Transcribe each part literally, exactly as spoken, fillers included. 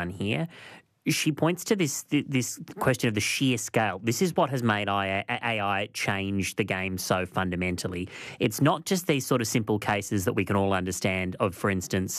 done here. She points to this this question of the sheer scale. This is what has made A I change the game so fundamentally. It's not just these sort of simple cases that we can all understand of, for instance,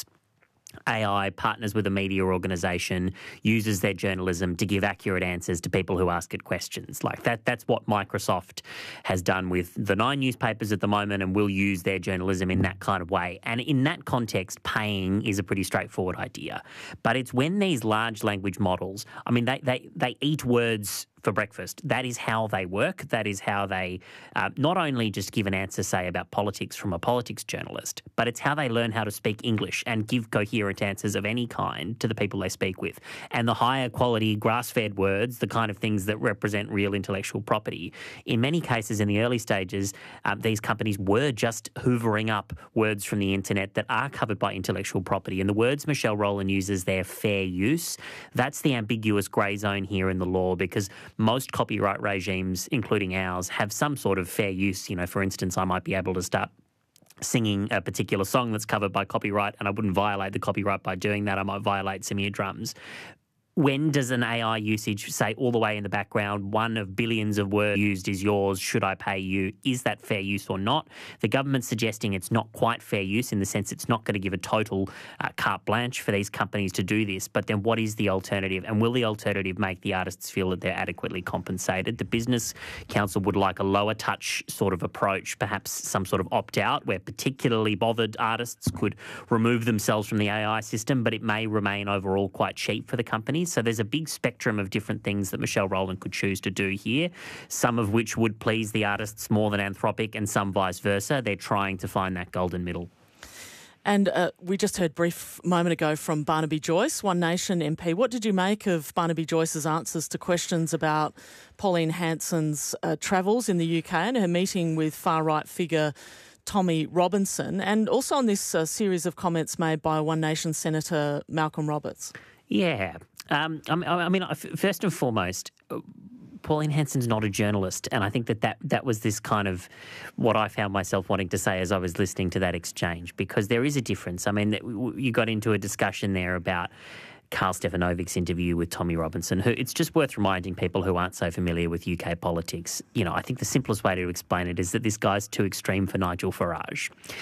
A I partners with a media organisation, uses their journalism to give accurate answers to people who ask it questions. Like that, that's what Microsoft has done with the Nine newspapers at the moment, and will use their journalism in that kind of way. And in that context, paying is a pretty straightforward idea. But it's when these large language models, I mean, they, they, they eat words for breakfast. That is how they work. That is how they uh, not only just give an answer, say, about politics from a politics journalist, but it's how they learn how to speak English and give coherent answers of any kind to the people they speak with. And the higher quality grass-fed words, the kind of things that represent real intellectual property, in many cases in the early stages, um, these companies were just hoovering up words from the internet that are covered by intellectual property. And the words Michelle Rowland uses there, fair use, that's the ambiguous grey zone here in the law, because most copyright regimes, including ours, have some sort of fair use. You know, for instance, I might be able to start singing a particular song that's covered by copyright, and I wouldn't violate the copyright by doing that. I might violate some eardrums. When does an A I usage say all the way in the background, one of billions of words used is yours, should I pay you? Is that fair use or not? The government's suggesting it's not quite fair use in the sense it's not going to give a total uh, carte blanche for these companies to do this. But then what is the alternative? And will the alternative make the artists feel that they're adequately compensated? The Business Council would like a lower touch sort of approach, perhaps some sort of opt-out where particularly bothered artists could remove themselves from the A I system, but it may remain overall quite cheap for the companies. So there's a big spectrum of different things that Michelle Rowland could choose to do here, some of which would please the artists more than Anthropic and some vice versa. They're trying to find that golden middle. And uh, we just heard brief moment ago from Barnaby Joyce, One Nation M P. What did you make of Barnaby Joyce's answers to questions about Pauline Hanson's uh, travels in the U K and her meeting with far-right figure Tommy Robinson, and also on this uh, series of comments made by One Nation Senator Malcolm Roberts? Yeah. Um, I mean, first and foremost, Pauline Hanson's not a journalist, and I think that, that that was this kind of what I found myself wanting to say as I was listening to that exchange, because there is a difference. I mean, you got into a discussion there about Karl Stefanovic's interview with Tommy Robinson, who it's just worth reminding people who aren't so familiar with U K politics. You know, I think the simplest way to explain it is that this guy's too extreme for Nigel Farage.